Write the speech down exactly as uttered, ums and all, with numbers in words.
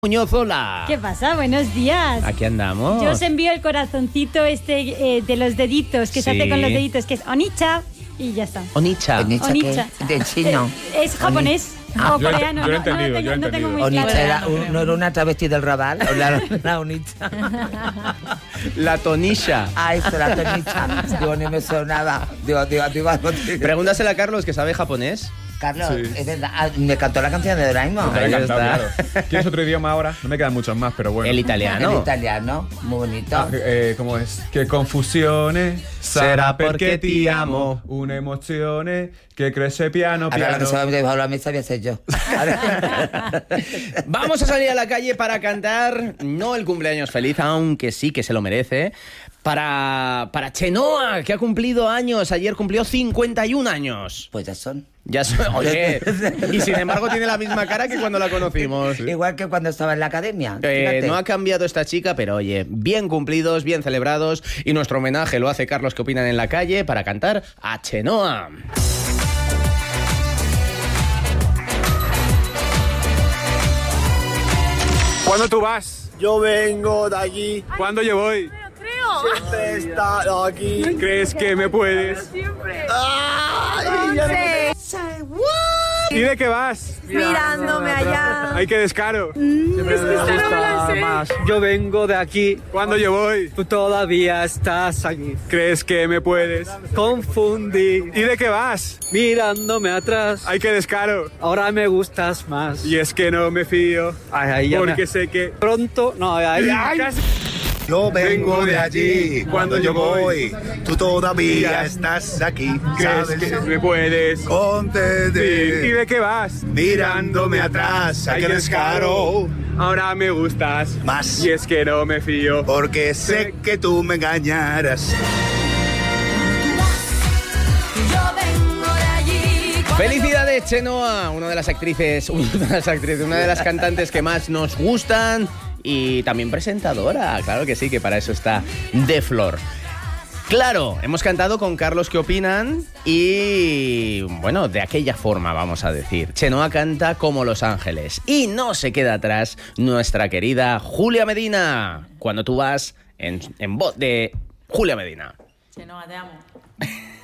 Muñoz, hola. ¿Qué pasa? Buenos días. Aquí andamos. Yo os envío el corazoncito este eh, de los deditos, que se Sí. hace con los deditos, que es Onicha, y ya está. Onicha. Onicha, Onicha. ¿qué? De chino. Eh, es japonés Ah, o yo he ent- coreano. yo he no- no, entendido, tengo, yo he no tengo entendido. muy Onicha claro. era, un- no era una travesti del Raval, o la, la Onicha. La tonisha. Ah, eso, la Tonicha. Digo, ni me sonaba. Digo, digo, digo, algo. Pregúntasela a Carlos, que sabe japonés. Carlos, Sí. es verdad, ah, me cantó la canción de Doraemon. Me ha Ahí encantado, está. claro. ¿Tienes otro idioma ahora? No me quedan muchos más, pero bueno. El El italiano. italiano, muy bonito. Ah, eh, ¿Cómo es? Che confusione Sarà perché ti amo. Una emozione che cresce piano Ahora la que piano. se va a debajo de la mesa voy a ser yo. Vamos a salir a la calle para cantar, no el cumpleaños feliz, aunque sí que se lo merece, para, para Chenoa, que ha cumplido años. Ayer cumplió cincuenta y un años. Pues ya son. Ya soy, oye, y sin embargo tiene la misma cara que cuando la conocimos. Igual que cuando estaba en la academia. Eh, fíjate. no ha cambiado esta chica, pero oye, bien cumplidos, bien celebrados, y nuestro homenaje lo hace Carlos, que opinan en la calle, para cantar a Chenoa. ¿Cuándo tú vas? Yo vengo de allí, ¿Cuándo yo voy? siempre he estado aquí. ¿Crees que me puedes? Ay, ya no- ¿Y de qué vas? Mirándome allá. ¡Ay, qué descaro! Más. Yo vengo de aquí, ¿Cuándo yo voy? tú todavía estás aquí. ¿Crees que me puedes? Confundí, ¿Y de qué vas? mirándome atrás. ¡Ay, qué descaro! Ahora me gustas más. Y es que no me fío, Ay, ay, ya porque me- sé que... Pronto, no, ay, ay, Casi- Yo vengo de allí, Cuando yo voy, tú todavía estás aquí, ¿Crees ¿sabes? que me puedes? Ponte Sí. de... ¿Y de qué vas? Mirándome atrás, ay, qué descaro. Ahora me gustas Más. y es que no me fío. Porque sé que tú me engañarás. Felicidades, Chenoa, una de las actrices, una de las actrices, una de las cantantes que más nos gustan y también presentadora, claro que sí, que para eso está de flor. Claro, hemos cantado con Carlos, ¿qué opinan? Y bueno, de aquella forma vamos a decir. Chenoa canta como Los Ángeles y no se queda atrás nuestra querida Julia Medina, cuando tú vas en, en voz de Julia Medina. Chenoa, te amo.